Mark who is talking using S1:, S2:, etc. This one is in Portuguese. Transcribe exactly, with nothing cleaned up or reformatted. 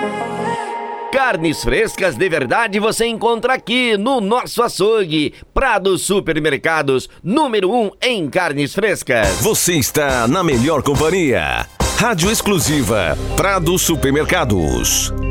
S1: Carnes frescas de verdade você encontra aqui no nosso açougue. Prado Supermercados, número um em carnes frescas.
S2: Você está na melhor companhia. Rádio exclusiva Prado Supermercados.